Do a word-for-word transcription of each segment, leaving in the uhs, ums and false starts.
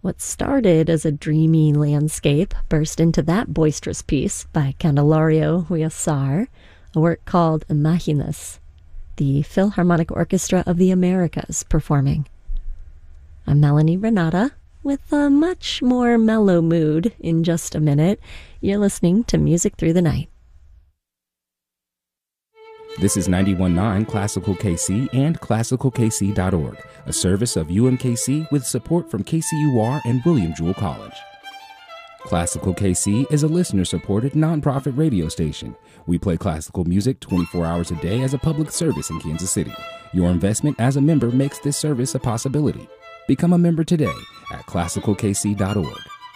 What started as a dreamy landscape burst into that boisterous piece by Candelario Huáscar, a work called Imaginas, the Philharmonic Orchestra of the Americas performing. I'm Melanie Renata, with a much more mellow mood in just a minute. You're listening to Music Through the Night. This is ninety-one point nine Classical K C and classical k c dot org, a service of U M K C with support from K C U R and William Jewell College. Classical K C is a listener-supported nonprofit radio station. We play classical music twenty-four hours a day as a public service in Kansas City. Your investment as a member makes this service a possibility. Become a member today at classical k c dot org.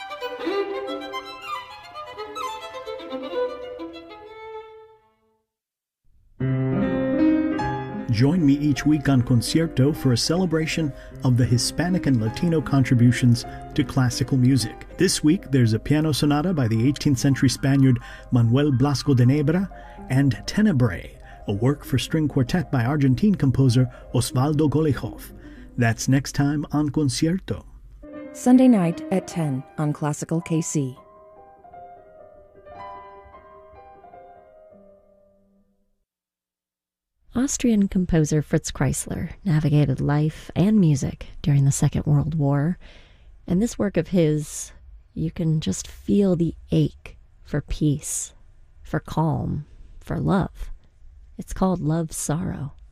Join me each week on Concierto for a celebration of the Hispanic and Latino contributions to classical music. This week, there's a piano sonata by the eighteenth century Spaniard Manuel Blasco de Nebra and Tenebrae, a work for string quartet by Argentine composer Osvaldo Golijov. That's next time on Concierto. Sunday night at ten on Classical K C. Austrian composer Fritz Kreisler navigated life and music during the Second World War, and this work of his, you can just feel the ache for peace, for calm, for love. It's called Love Sorrow.